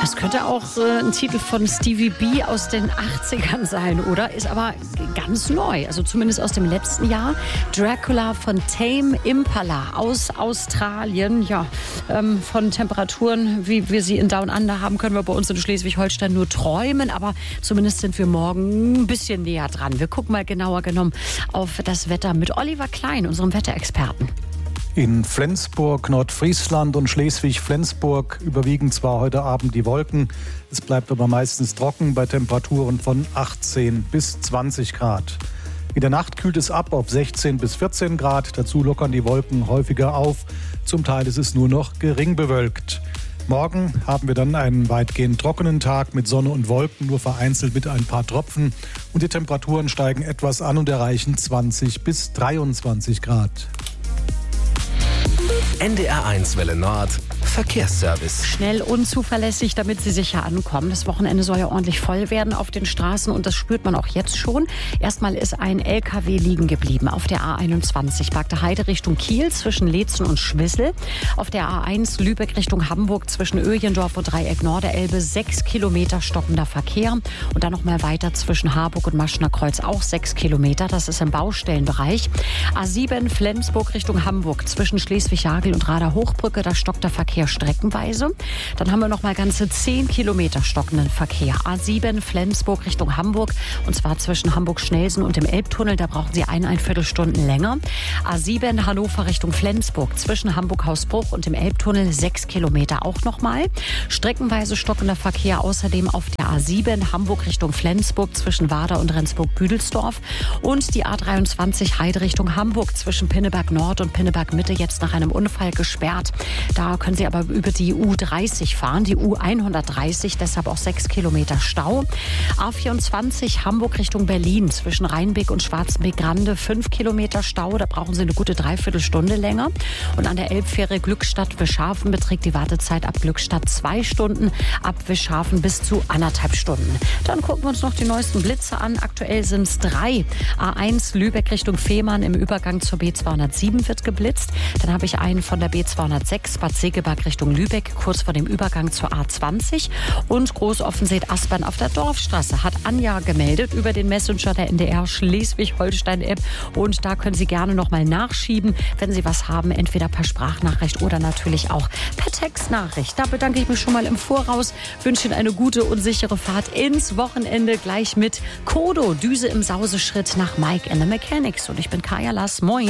Das könnte auch ein Titel von Stevie B aus den 80ern sein, oder? Ist aber ganz neu, also zumindest aus dem letzten Jahr. Dracula von Tame Impala aus Australien. Ja, von Temperaturen, wie wir sie in Down Under haben, können wir bei uns in Schleswig-Holstein nur träumen. Aber zumindest sind wir morgen ein bisschen näher dran. Wir gucken mal genauer genommen auf das Wetter mit Oliver Klein, unserem Wetterexperten. In Flensburg, Nordfriesland und Schleswig-Flensburg überwiegen zwar heute Abend die Wolken, es bleibt aber meistens trocken bei Temperaturen von 18 bis 20 Grad. In der Nacht kühlt es ab auf 16 bis 14 Grad, dazu lockern die Wolken häufiger auf, zum Teil ist es nur noch gering bewölkt. Morgen haben wir dann einen weitgehend trockenen Tag mit Sonne und Wolken, nur vereinzelt mit ein paar Tropfen. Und die Temperaturen steigen etwas an und erreichen 20 bis 23 Grad. NDR1 Welle Nord Verkehrsservice. Schnell und zuverlässig, damit Sie sicher ankommen. Das Wochenende soll ja ordentlich voll werden auf den Straßen und das spürt man auch jetzt schon. Erstmal ist ein LKW liegen geblieben auf der A21 Bagde Heide Richtung Kiel zwischen Leetzen und Schwissel. Auf der A1 Lübeck Richtung Hamburg zwischen Öjendorf und Dreieck Norderelbe 6 Kilometer stockender Verkehr. Und dann noch mal weiter zwischen Harburg und Maschner Kreuz auch 6 Kilometer. Das ist im Baustellenbereich. A7 Flensburg Richtung Hamburg zwischen Schleswig-Jagel und Rader Hochbrücke. Da stockt der Verkehr streckenweise. Dann haben wir noch mal ganze 10 Kilometer stockenden Verkehr. A7 Flensburg Richtung Hamburg und zwar zwischen Hamburg-Schnelsen und dem Elbtunnel. Da brauchen Sie 1,25 Stunden länger. A7 Hannover Richtung Flensburg zwischen Hamburg-Hausbruch und dem Elbtunnel 6 Kilometer auch noch mal. Streckenweise stockender Verkehr außerdem auf der A7 Hamburg Richtung Flensburg zwischen Wader und Rendsburg-Büdelsdorf und die A23 Heide Richtung Hamburg zwischen Pinneberg Nord und Pinneberg Mitte jetzt nach einem Unfall gesperrt. Da können Sie aber über die U30 fahren, die U130, deshalb auch 6 Kilometer Stau. A24 Hamburg Richtung Berlin zwischen Rheinbeck und Schwarzenbeck-Grande 5 Kilometer Stau, da brauchen Sie eine gute Dreiviertelstunde länger. Und an der Elbfähre Glückstadt-Wischhafen beträgt die Wartezeit ab Glückstadt 2 Stunden, ab Wischhafen bis zu 1,5 Stunden. Dann gucken wir uns noch die neuesten Blitze an. Aktuell sind es 3. A1 Lübeck Richtung Fehmarn im Übergang zur B207 wird geblitzt. Dann habe ich einen von der B206 Bad Segeberg Richtung Lübeck, kurz vor dem Übergang zur A20. Und Großoffensee-Aspern auf der Dorfstraße hat Anja gemeldet über den Messenger der NDR Schleswig-Holstein-App. Und da können Sie gerne noch mal nachschieben, wenn Sie was haben, entweder per Sprachnachricht oder natürlich auch per Textnachricht. Da bedanke ich mich schon mal im Voraus, wünsche Ihnen eine gute und sichere Fahrt ins Wochenende gleich mit Kodo, Düse im Sauseschritt nach Mike and the Mechanics. Und ich bin Kaya Lass. Moin.